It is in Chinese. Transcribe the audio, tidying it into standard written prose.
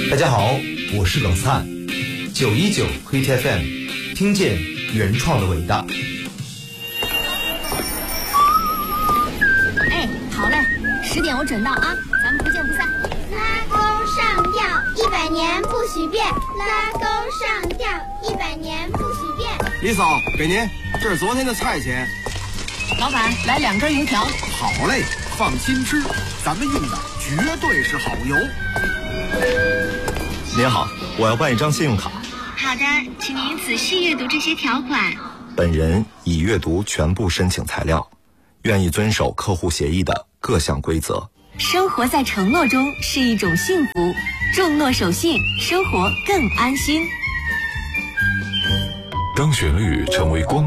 大家好，我是冷灿，919 Hit FM， 听见原创的伟大。 哎，好嘞，10点我准到啊，咱们不见不散。 拉钩上吊，100年不许变。拉钩上吊，100年不许变。 李嫂，给您，这是昨天的菜钱。 老板，来2根油条。 好嘞，放心吃，咱们用的绝对是好油。 您好，我要办一张信用卡。 好的，请您仔细阅读这些条款。 本人已阅读全部申请材料，愿意遵守客户协议的各项规则。 生活在承诺中是一种幸福，重诺守信，生活更安心。 当旋律成为光